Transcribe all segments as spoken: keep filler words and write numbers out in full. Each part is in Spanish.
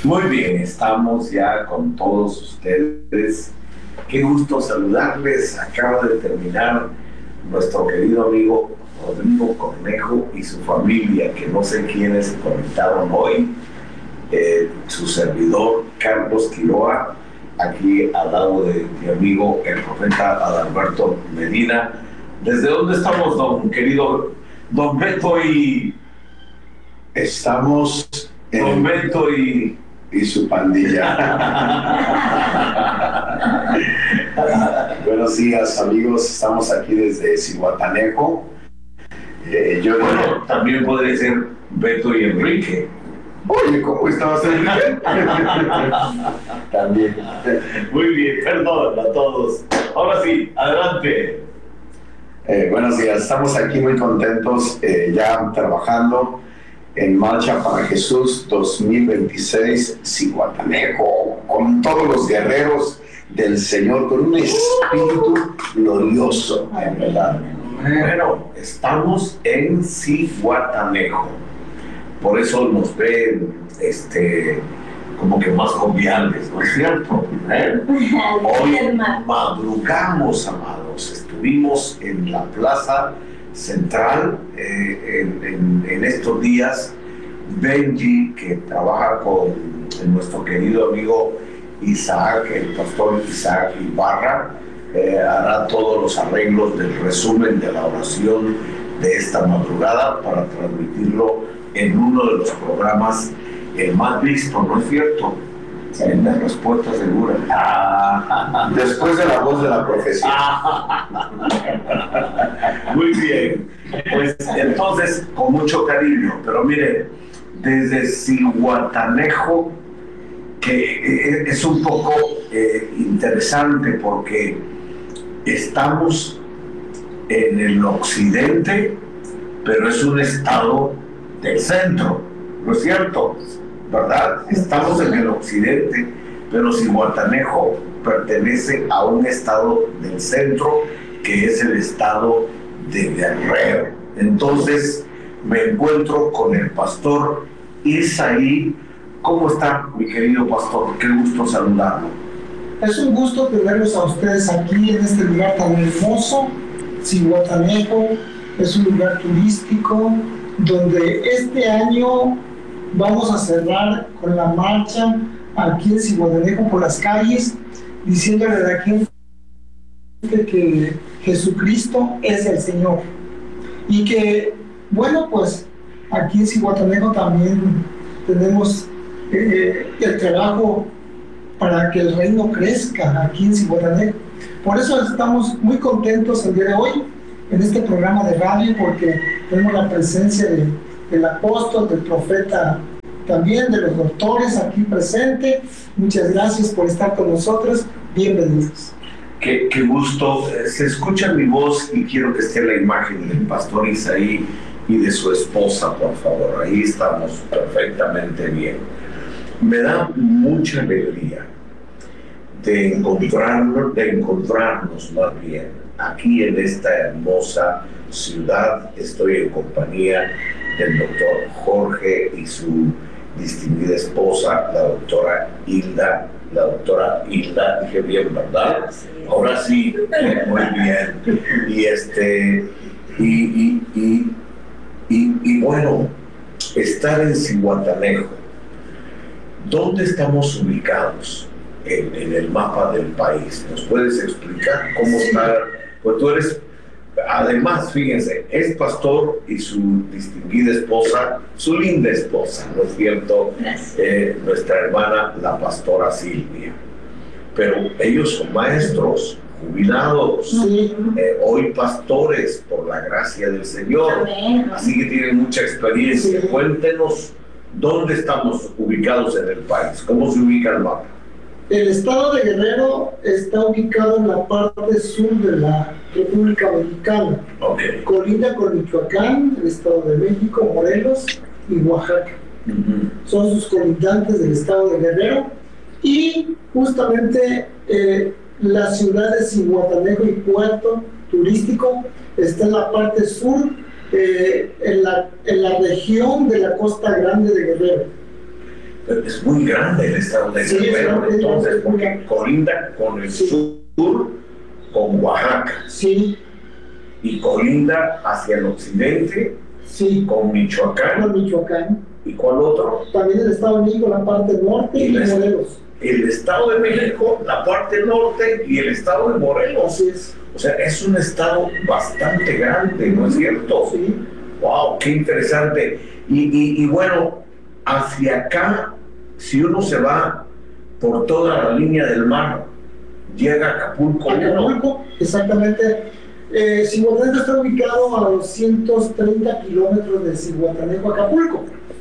Muy bien, estamos ya con todos ustedes. Qué gusto saludarles. Acaba de terminar nuestro querido amigo Rodrigo Cornejo y su familia, que no sé quiénes se conectaron hoy. Eh, su servidor Carlos Quiroa, aquí al lado de mi amigo el profeta Adalberto Medina. ¿Desde dónde estamos, don querido don Beto y estamos en don Beto y y su pandilla? Buenos días, amigos. Estamos aquí desde Zihuatanejo. Eh, yo bueno, también podría ser Beto y Enrique. Oye, ¿cómo estabas, Enrique? También. Muy bien, perdón a todos. Ahora sí, adelante. Eh, buenos días, estamos aquí muy contentos, eh, ya trabajando en Marcha para Jesús dos mil veintiséis, Zihuatanejo, con todos los guerreros del Señor, con un espíritu glorioso, en verdad. Bueno, estamos en Zihuatanejo. Por eso nos ven este, como que más joviales, ¿no es cierto? ¿Eh? Hoy madrugamos, amados. Estuvimos en la plaza central eh, en, en, en estos días. Benji, que trabaja con nuestro querido amigo Isaac, el pastor Isaac Ibarra, eh, hará todos los arreglos del resumen de la oración de esta madrugada para transmitirlo en uno de los programas el más visto, ¿no es cierto? En la respuesta segura. Ah, después de la voz de la profecía. Muy bien. Pues entonces, con mucho cariño, pero miren, desde Zihuatanejo, que es un poco eh, interesante porque estamos en el occidente, pero es un estado del centro, ¿no es cierto? ¿Verdad? Estamos en el occidente, pero Zihuatanejo pertenece a un estado del centro, que es el estado de Guerrero. Entonces me encuentro con el pastor Isaí. ¿Cómo está, mi querido pastor? Qué gusto saludarlo. Es un gusto tenerlos a ustedes aquí en este lugar tan hermoso. Zihuatanejo es un lugar turístico donde este año vamos a cerrar con la marcha aquí en Zihuatanejo por las calles, diciéndole a la gente que Jesucristo es el Señor. Y que, bueno, pues aquí en Zihuatanejo también tenemos eh, el trabajo para que el reino crezca aquí en Zihuatanejo. Por eso estamos muy contentos el día de hoy en este programa de radio, porque tenemos la presencia de, del apóstol, del profeta, también de los doctores aquí presentes. Muchas gracias por estar con nosotros. Bienvenidos. Qué, qué gusto. Se escucha mi voz y quiero que esté la imagen del pastor Isaí y de su esposa, por favor. Ahí estamos perfectamente bien. Me da mucha alegría de encontrarnos, de encontrarnos más bien aquí en esta hermosa ciudad. Estoy en compañía del doctor Jorge y su distinguida esposa, la doctora Hilda. La doctora Hilda, dije bien, ¿verdad? Ahora sí, muy bien. Y este, y, y, y, y, y bueno, estar en Zihuatanejo. ¿Dónde estamos ubicados en, en el mapa del país? ¿Nos puedes explicar cómo está? Pues tú eres, además, fíjense, es pastor y su distinguida esposa, su linda esposa, ¿no es cierto? Eh, nuestra hermana, la pastora Silvia. Pero ellos son maestros, jubilados, sí. eh, hoy pastores por la gracia del Señor. Amén. Así que tienen mucha experiencia. Sí. Cuéntenos dónde estamos ubicados en el país, cómo se ubica el mapa. El estado de Guerrero está ubicado en la parte sur de la República Mexicana. Okay. Colinda con Michoacán, el Estado de México, Morelos y Oaxaca. Uh-huh. Son sus colindantes del estado de Guerrero. Y justamente eh, la ciudad de Zihuatanejo y puerto turístico está en la parte sur, eh, en, la, en la región de la Costa Grande de Guerrero. Es muy grande el estado de Sí, Guerrero, es entonces, muy porque grande. colinda con el Sí. sur, con Oaxaca, Sí, y colinda hacia el occidente sí, con con Michoacán. Michoacán. ¿Y cuál otro? También el Estado de México, la parte norte, Y y la- Morelos. El estado de México, la parte norte y el estado de Morelos. Así es. O sea, es un estado bastante grande, ¿no es cierto? Sí. ¡Wow! ¡Qué interesante! Y, y, y bueno, hacia acá, si uno se va por toda la línea del mar, llega a Acapulco. Acapulco, exactamente. Eh, Zihuatanejo está ubicado a doscientos treinta kilómetros de Zihuatanejo, Acapulco,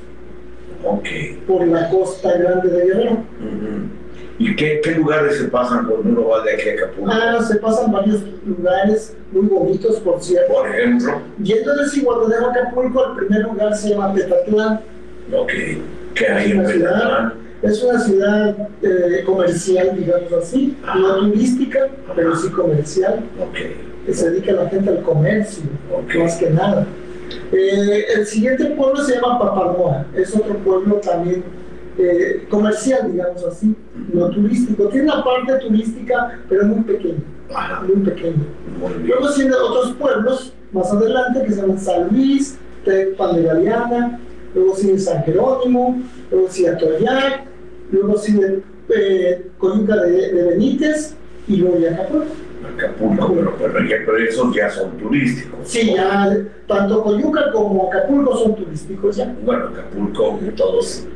Ok. por la costa grande de Guerrero. Ujú. ¿Y qué, qué lugares se pasan cuando uno va de aquí a Acapulco? Ah, se pasan varios lugares muy bonitos, por cierto. Por ejemplo, Yendo de Zihuatanejo a Acapulco, el primer lugar se llama Tetatlán. ok, ¿qué hay Es en una ciudad, Petatlán? es una ciudad eh, comercial, digamos así, no turística, pero sí comercial, Ok, que se dedica la gente al comercio, Ok. más que nada. Eh, el siguiente pueblo se llama Papamoa, es otro pueblo también eh, comercial, digamos así, no turístico. Tiene una parte turística, pero muy pequeña, ajá, muy pequeña. muy bien. Luego tiene otros pueblos más adelante que se llaman San Luis, Tecpan de Galeana, luego sigue San Jerónimo, luego sigue Atoyac, luego sigue eh, Coyuca de, de Benítez y luego ya Acapulco. Acapulco, pero, pero, pero esos ya son turísticos. Sí, ya tanto Coyuca como Acapulco son turísticos ya. Bueno, Acapulco, todos,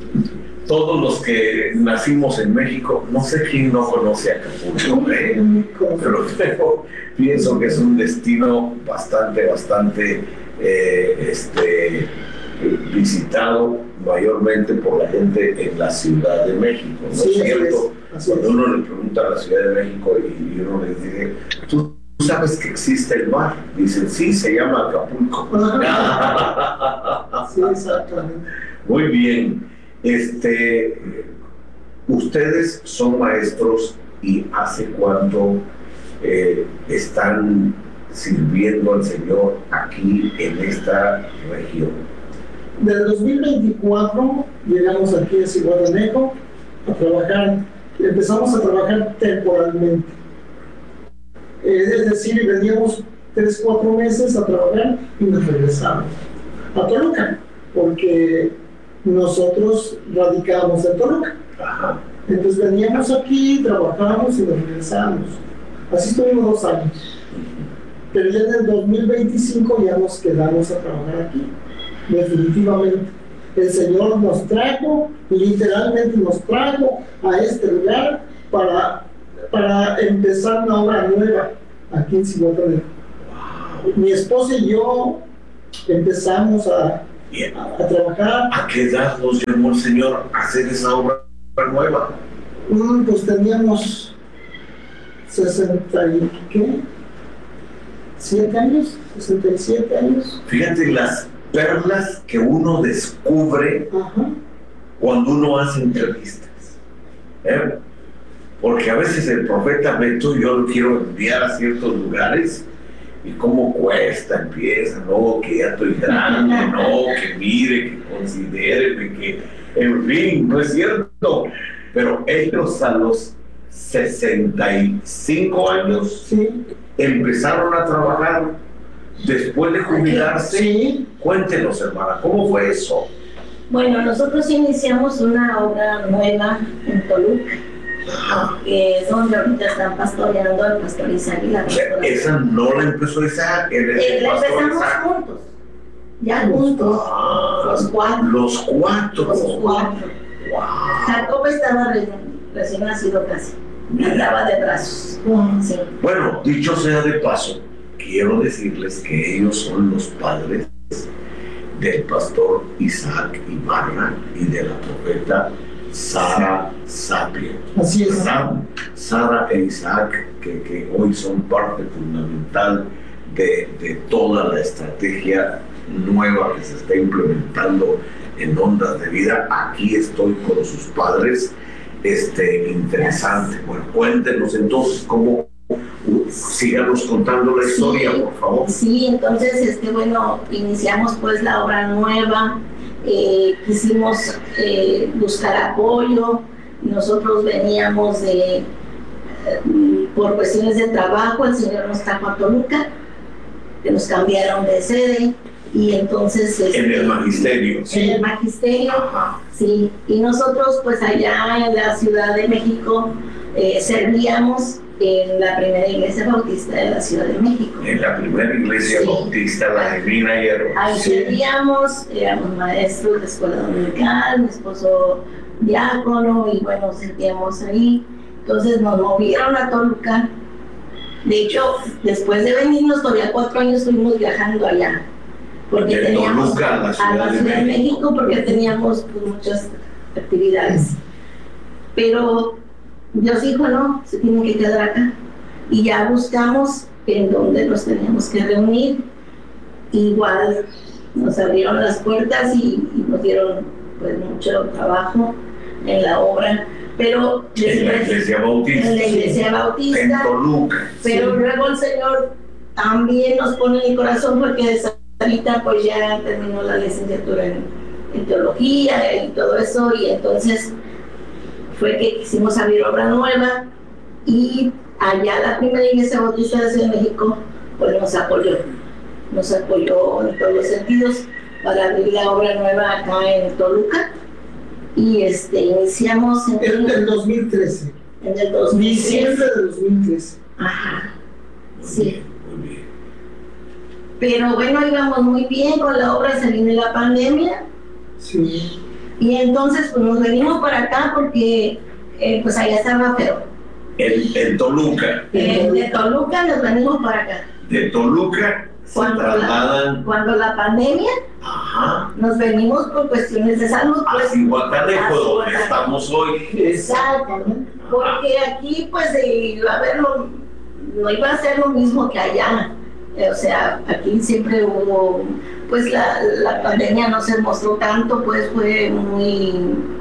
todos los que nacimos en México, no sé quién no conoce Acapulco, ¿eh? pero, pero pienso que es un destino bastante, bastante eh, este, visitado mayormente por la gente en la Ciudad de México, ¿no Sí, es cierto? así Cuando es. uno le pregunta a la Ciudad de México y uno les dice, ¿tú sabes que existe el mar? Dicen, sí, se llama Acapulco. Sí, exactamente. Muy bien. Este, ustedes son maestros y ¿hace cuánto eh, están sirviendo al Señor aquí en esta región? Del dos mil veinticuatro llegamos aquí a Zihuatanejo a trabajar, empezamos a trabajar temporalmente. Eh, es decir, veníamos tres, cuatro meses a trabajar y nos regresamos a Toluca, porque nosotros radicábamos en Toluca. Ajá. Entonces veníamos aquí, trabajábamos y nos regresamos. Así estuvimos dos años. Pero ya en el dos mil veinticinco ya nos quedamos a trabajar aquí, definitivamente. El Señor nos trajo, literalmente nos trajo a este lugar para, para empezar una obra nueva aquí en Zihuatanejo. Mi esposa y yo empezamos a, Bien. a, a trabajar. ¿A qué edad nos llamó el Señor a hacer esa obra nueva? Mm, pues teníamos sesenta y ¿qué? ¿siete años? ¿sesenta y siete años? Fíjate las perlas que uno descubre Ajá. cuando uno hace entrevistas. ¿eh? Porque a veces el profeta Beto yo lo quiero enviar a ciertos lugares y cómo cuesta, empieza, no, que ya estoy grande, no, que mire, que considere, que, en fin, no es cierto. Pero ellos a los sesenta y cinco años Sí. empezaron a trabajar después de jubilarse. Sí. Cuéntenos, hermana, ¿cómo fue eso? Bueno, nosotros iniciamos una obra nueva en Toluca, Ajá. que es donde ahorita están pastoreando el pastor Isaac y la O sea, pastora. esa no la empezó Isaac, él es Eh, el la pastor empezamos Isaac. juntos, ya juntos, Ah, los cuatro. Los cuatro. los cuatro. Wow. Jacob estaba re- recién nacido casi, andaba de brazos. Sí. Bueno, dicho sea de paso, quiero decirles que ellos son los padres del pastor Isaac Ibarra y de la profeta Sara Sapien. Así es. ¿Verdad? Sara e Isaac, que, que hoy son parte fundamental de, de toda la estrategia nueva que se está implementando en Ondas de Vida. Aquí estoy con sus padres. Este, interesante. Bueno, cuéntenos entonces cómo, uh, síganos contando la historia, Sí, por favor. Sí, entonces, este, bueno, iniciamos pues la obra nueva eh, quisimos eh, buscar apoyo. Nosotros veníamos de, eh, por cuestiones de trabajo, el Señor nos trajo a Toluca, que nos cambiaron de sede, y entonces... En este, el magisterio. En el magisterio, Ajá. sí. Y nosotros, pues allá en la Ciudad de México, eh, servíamos en la primera iglesia bautista de la Ciudad de México. En la primera iglesia Sí. bautista, la de Mina Hierro. Ahí servíamos, éramos maestros de escuela dominical, mi esposo diácono, y bueno, servíamos ahí. Entonces nos movieron a Toluca. De hecho, después de venirnos, todavía cuatro años estuvimos viajando allá. Porque De teníamos Toluca a la Ciudad, a la de, Ciudad de México. México, porque teníamos pues, muchas actividades. Pero Dios dijo, no, se tienen que quedar acá. Y ya buscamos en dónde nos teníamos que reunir. Igual nos abrieron las puertas y, y nos dieron pues, mucho trabajo en la obra. Pero En la iglesia bautista. en la iglesia bautista. En Toluca. Pero Sí. luego el Señor también nos pone en el corazón, porque ahorita pues ya terminó la licenciatura en, en teología y todo eso, y entonces fue que quisimos abrir obra nueva, y allá la primera iglesia bautista de la Ciudad de México pues nos apoyó, nos apoyó en todos los sentidos para abrir la obra nueva acá en Toluca, y este, iniciamos en, En el dos mil trece. en el dos mil Diciembre diez. de dos mil trece. Ajá, Muy sí. bien, muy bien. Pero bueno, íbamos muy bien con la obra, se vino la pandemia, Sí. y entonces pues nos venimos para acá porque eh, pues allá estaba feo. En, en Toluca. Eh, de Toluca nos venimos para acá. De Toluca se Cuando la, trasladan. cuando la pandemia, Ajá. nos venimos por cuestiones de salud. A Pues, Cihuatanejo, a donde Cihuatanejo. estamos hoy. Exactamente. Porque aquí pues eh, iba a haber lo- no iba a ser lo mismo que allá. Eh, o sea, aquí siempre hubo, pues la, la pandemia no se mostró tanto, pues fue muy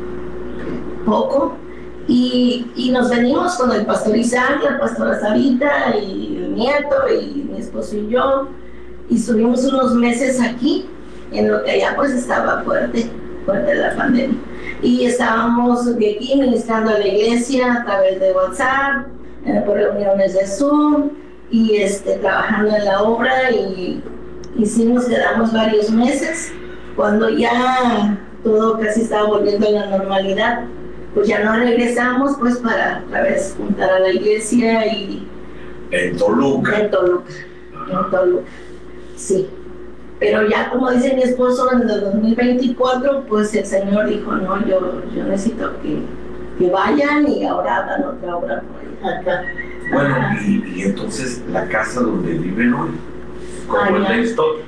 poco. Y, y nos venimos con el pastor Isaac, la pastora Sarita y el nieto y mi esposo y yo. Y estuvimos unos meses aquí, en lo que allá pues estaba fuerte, fuerte la pandemia. Y estábamos de aquí ministrando a la iglesia a través de WhatsApp, eh, por reuniones de Zoom, y este, trabajando en la obra, y, y sí nos quedamos varios meses. Cuando ya todo casi estaba volviendo a la normalidad, pues ya no regresamos pues para otra vez juntar a la iglesia y En Toluca. en Toluca, en Toluca, sí. Pero ya como dice mi esposo, en el dos mil veinticuatro, pues el Señor dijo, no, yo, yo necesito que, que vayan, y ahora hagan otra obra por ahí. Acá. Bueno, y, y entonces la casa donde viven hoy, ¿cómo es la Allá. historia?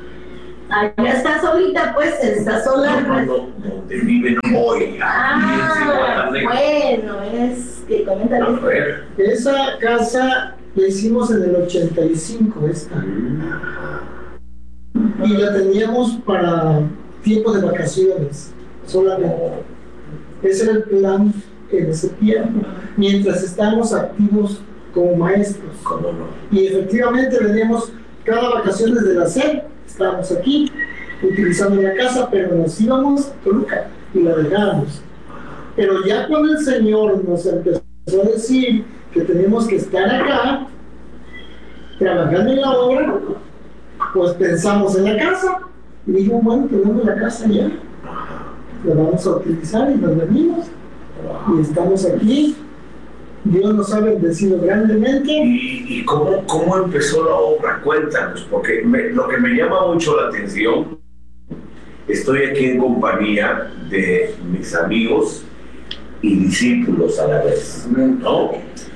Allá está solita, pues, está sola. No, no, pues. no, donde viven hoy, aquí en Ah, Cihuatanejo. bueno, es que comenta A ver. Esa casa la hicimos en el ochenta y cinco, esta. Ajá. Y la teníamos para tiempo de vacaciones, solamente. Ese era el plan en ese tiempo, mientras estábamos activos como maestros. ¿Cómo no? Y efectivamente veníamos cada vacaciones de la S E D, estábamos aquí, utilizando la casa, pero nos íbamos a Toluca y la dejábamos. Pero ya cuando el Señor nos empezó a decir que teníamos que estar acá, trabajando en la obra, pues pensamos en la casa, y dijimos, bueno, tenemos la casa ya, Ajá. la vamos a utilizar, y nos venimos, Wow. y estamos aquí. Dios nos ha bendecido grandemente. ¿Y, y cómo, cómo empezó la obra? Cuéntanos, porque me- lo que me llama mucho la atención, estoy aquí en compañía de mis amigos y discípulos a la vez, ¿no?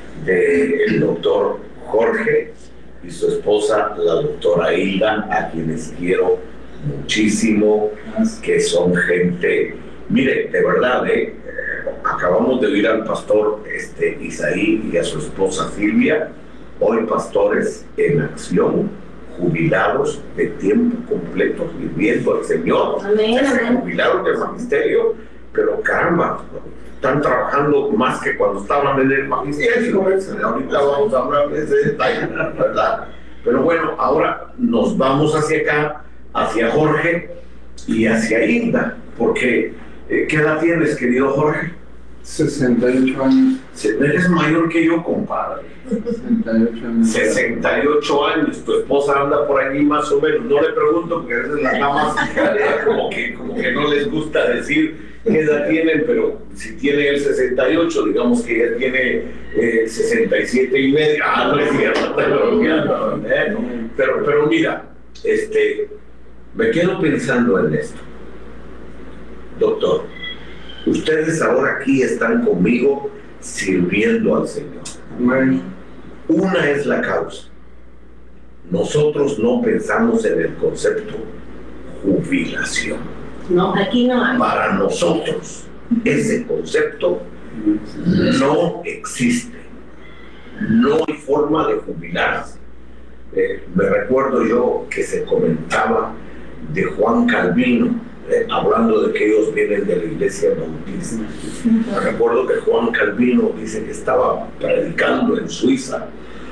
Del doctor Jorge y su esposa, la doctora Hilda, a quienes quiero muchísimo, que son gente, mire, de verdad, ¿eh? Acabamos de oír al pastor este, Isaí y a su esposa Silvia, hoy pastores en acción, jubilados de tiempo completo, sirviendo al Señor. Amén, Ya se amén. jubilaron del magisterio, pero caramba, están trabajando más que cuando estaban en el magisterio. Ahorita vamos a hablar de ese detalle, ¿verdad? Pero bueno, ahora nos vamos hacia acá, hacia Jorge, y hacia Inda, porque eh, ¿qué edad tienes, querido Jorge? sesenta y ocho años. Eres mayor que yo, compadre. sesenta y ocho años. sesenta y ocho años, tu esposa anda por allí más o menos. No le pregunto porque a veces las damas como que, como que no les gusta decir qué edad tienen, pero si tiene el sesenta y ocho, digamos que ella tiene eh, sesenta y siete y medio. Ah, no es cierto, pero, ¿eh? pero, pero mira, este, me quedo pensando en esto. Doctor, ustedes ahora aquí están conmigo sirviendo al Señor. Amén. Una es la causa. Nosotros no pensamos en el concepto jubilación. No, aquí no hay. Para nosotros, ese concepto no existe. No hay forma de jubilarse. Eh, me recuerdo yo que se comentaba de Juan Calvino, eh, hablando de que ellos vienen de la iglesia bautista. Me recuerdo que Juan Calvino dice que estaba predicando en Suiza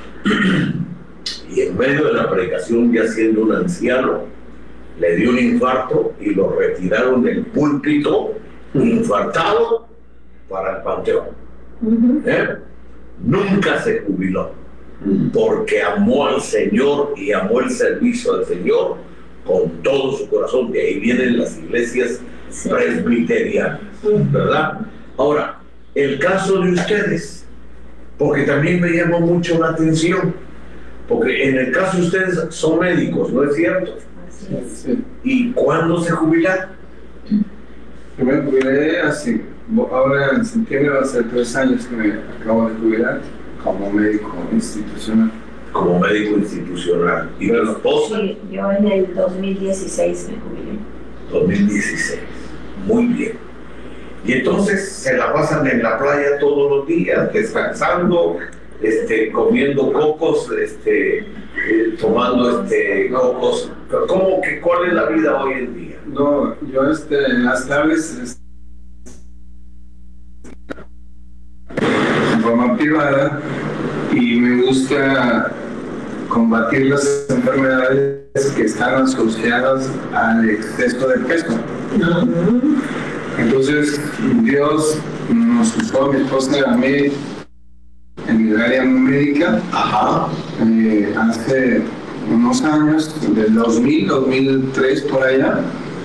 y en medio de la predicación, ya siendo un anciano, le dio un infarto y lo retiraron del púlpito infartado para el panteón. ¿Eh? Nunca se jubiló porque amó al Señor y amó el servicio al Señor con todo su corazón. De ahí vienen las iglesias sí. presbiterianas, ¿verdad? Ahora, el caso de ustedes, porque también me llamó mucho la atención, porque en el caso de ustedes son médicos, ¿no es cierto? Sí. ¿Y cuándo se jubilaron? Yo me jubilé hace, ahora en septiembre va a ser tres años que me acabo de jubilar como médico institucional. Como médico institucional. ¿Y tu esposa? Sí, yo en el dos mil dieciséis me jubilé. dos mil dieciséis. Muy bien. Y entonces se la pasan en la playa todos los días, descansando, este, comiendo cocos, este, eh, tomando este, cocos. ¿Cómo que cuál es la vida hoy en día? No, yo este, en las tardes este, en forma privada y me gusta combatir las enfermedades que están asociadas al exceso de peso. Entonces Dios nos usó a mi esposa y a mí en el área médica. Ajá. Eh, hace unos años, del dos mil, dos mil tres por allá,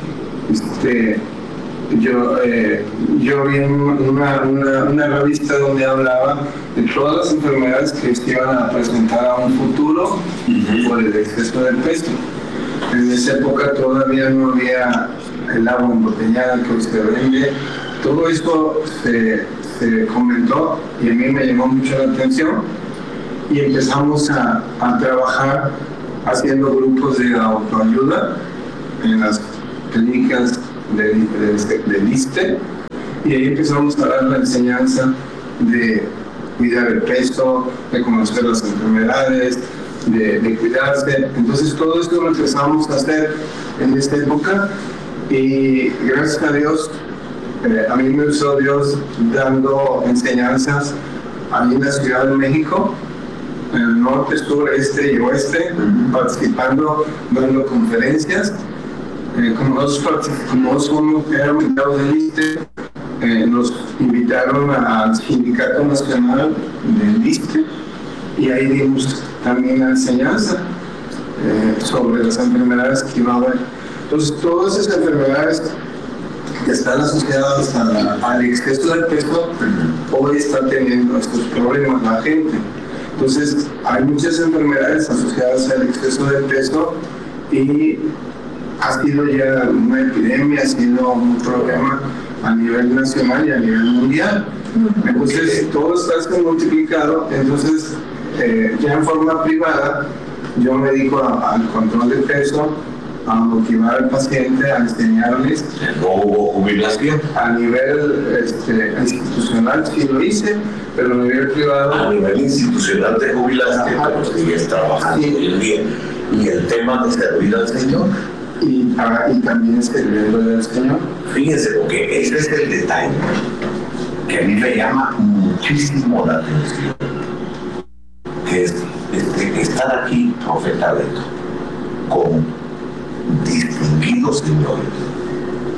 este, yo, eh, yo vi una, una, una revista donde hablaba de todas las enfermedades que se iban a presentar a un futuro uh-huh. por el exceso de peso. En esa época todavía no había el agua embotellada que hoy se vende. Todo esto se, se comentó y a mí me llamó mucho la atención y empezamos a, a trabajar haciendo grupos de autoayuda en las clínicas del de, de, de ISSSTE y ahí empezamos a dar la enseñanza de cuidar el peso, de conocer las enfermedades, de, de cuidarse. Entonces todo esto lo empezamos a hacer en esta época y gracias a Dios, eh, a mí me usó Dios dando enseñanzas ahí en la Ciudad de México, en el norte, sur, este y oeste, uh-huh. participando, dando conferencias. Eh, como nosotros como somos éramos invitados del ISSSTE, eh, nos invitaron al Sindicato Nacional del ISSSTE y ahí dimos también la enseñanza eh, sobre las enfermedades que iba a haber. Entonces, todas esas enfermedades que están asociadas a la, al exceso de peso, hoy están teniendo estos problemas la gente. Entonces, hay muchas enfermedades asociadas al exceso de peso y ha sido ya una epidemia, ha sido un problema a nivel nacional y a nivel mundial. Entonces, todo está multiplicado. Entonces, eh, ya en forma privada, yo me dedico a, al control de peso, a motivar al paciente, a enseñarles. ¿No hubo jubilación? A nivel este, institucional sí lo hice, pero a nivel privado... A nivel institucional te jubilaste, pero sigues trabajando sí. hoy en día. Y el tema de servir al Señor. Y, ah, y también servirle al Señor. Fíjense, porque ese es el detalle que a mí me llama muchísimo la atención. Que es este, estar aquí, profeta Beto, con distinguidos señores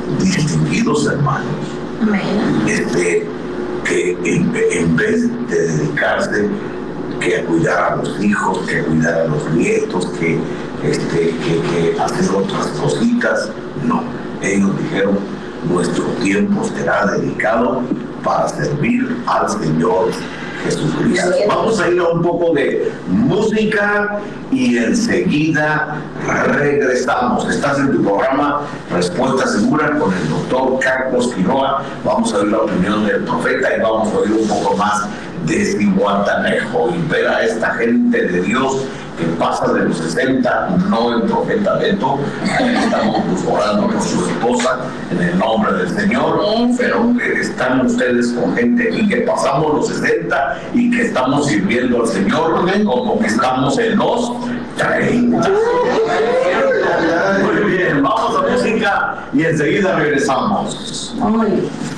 distinguidos hermanos, este, que en, en vez de dedicarse que a cuidar a los hijos, que a cuidar a los nietos, que, este, que, que hacer otras cositas, no, ellos dijeron, nuestro tiempo será dedicado para servir al Señor Jesucristo. Vamos a ir a un poco de música y enseguida regresamos. Estás en tu programa Respuesta Segura con el doctor Carlos Quiroga. Vamos a oír la opinión del profeta y vamos a oír un poco más de Zihuatanejo y ver a esta gente de Dios que pasa de los sesenta, no el profeta Beto. Estamos orando por su esposa en el nombre del Señor, pero están ustedes con gente aquí que pasamos los sesenta y que estamos sirviendo al Señor como que estamos en los treinta. Muy bien, vamos a música y enseguida regresamos.